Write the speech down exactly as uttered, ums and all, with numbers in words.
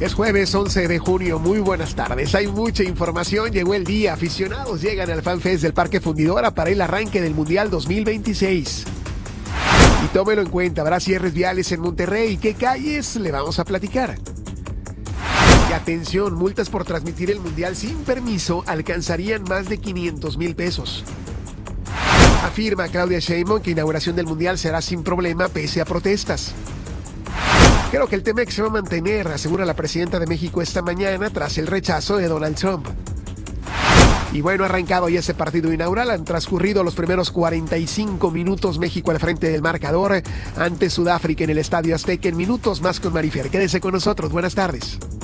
Es jueves once de junio, muy buenas tardes. Hay mucha información, llegó el día. Aficionados llegan al FanFest del Parque Fundidora para el arranque del Mundial dos mil veintiséis. Y tómelo en cuenta, habrá cierres viales en Monterrey. ¿Qué calles? Le vamos a platicar. Y atención, multas por transmitir el Mundial sin permiso alcanzarían más de quinientos mil pesos. Afirma Claudia Sheinbaum que inauguración del Mundial será sin problema pese a protestas. Creo que el T-MEC se va a mantener, asegura la presidenta de México esta mañana tras el rechazo de Donald Trump. Y bueno, ha arrancado ya ese partido inaugural. Han transcurrido los primeros cuarenta y cinco minutos. México al frente del marcador ante Sudáfrica en el Estadio Azteca. En minutos más con Marifer. Quédese con nosotros. Buenas tardes.